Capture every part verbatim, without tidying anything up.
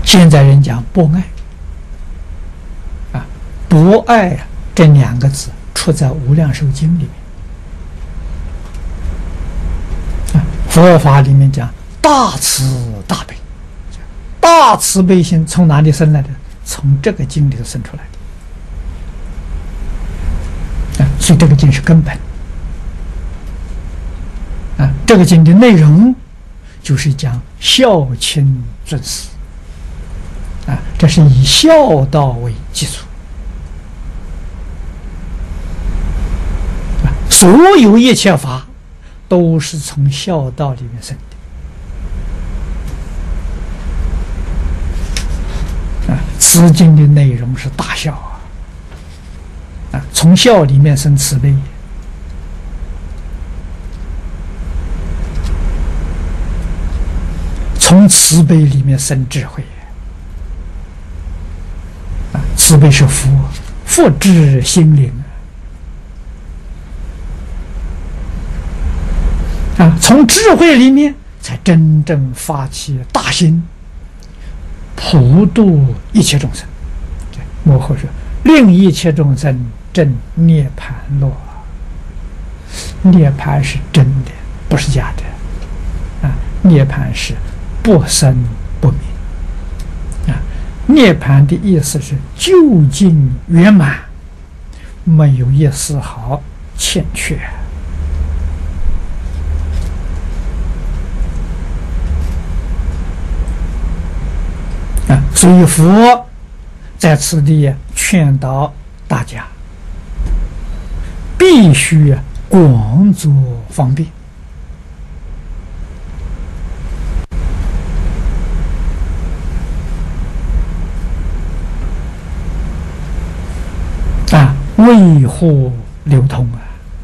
现在人讲博爱啊，博爱啊，这两个字出在《无量寿经》里面啊。佛法里面讲大慈大悲，大慈悲心从哪里生来的？从这个经里头生出来的啊。所以这个经是根本啊。这个经的内容就是讲孝亲尊师啊，这是以孝道为基础啊，所有一切法都是从孝道里面生的啊。此经的内容是大孝啊，啊，从孝里面生慈悲，从慈悲里面生智慧。慈悲是福，福至心灵啊！从智慧里面才真正发起大心，普度一切众生。幕后说，令一切众生证涅槃乐。涅槃是真的，不是假的啊！涅槃是不生不灭。涅槃的意思是究竟圆满，没有一丝毫欠缺啊！所以佛在此地劝导大家，必须广作方便。啊，维护流通啊！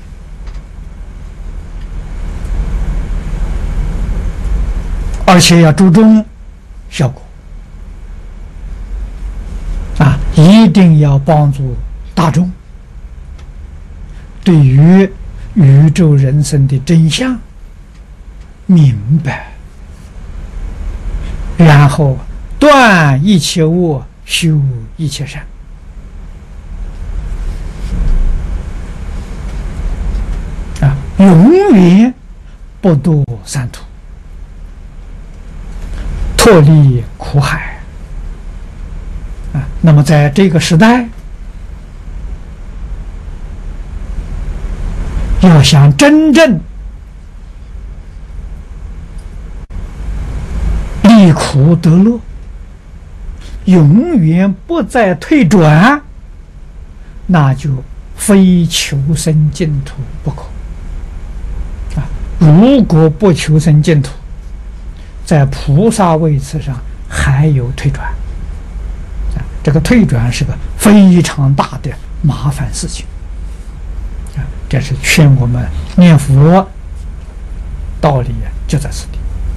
而且要注重效果啊，一定要帮助大众对于宇宙人生的真相明白，然后断一切恶，修一切善。永远不堕三途，脱离苦海啊！那么在这个时代，要想真正离苦得乐，永远不再退转，那就非求生净土不可。如果不求生净土，在菩萨位次上还有退转啊，这个退转是个非常大的麻烦事情啊。这是劝我们念佛道理就在此地。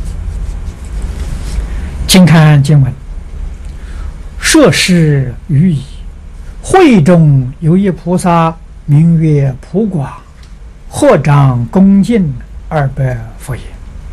请看经文：设施于矣，会中有一菩萨，名曰普广，合掌恭敬二百佛言：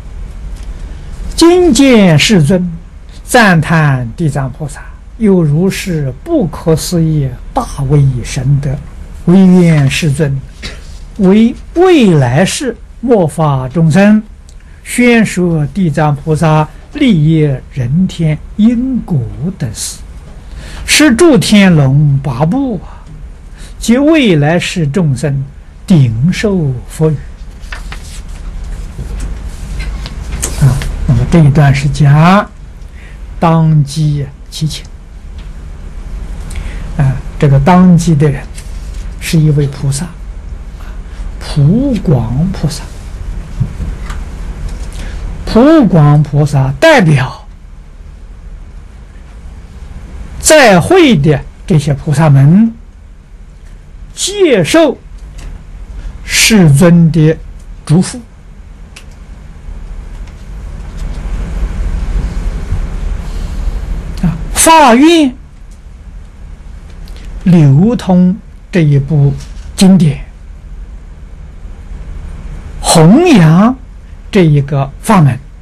今见世尊，赞叹地藏菩萨，有如是不可思议大威神德，唯愿世尊为未来世末法众生宣说地藏菩萨利益人天因果等事，是诸天龙八部啊，及未来世众生顶受佛语。那么这一段是讲当机其情啊，这个当机的人是一位菩萨，普广菩萨。普广菩萨代表在会的这些菩萨们接受世尊的嘱咐，发愿流通这一部经典，弘扬这一个法门，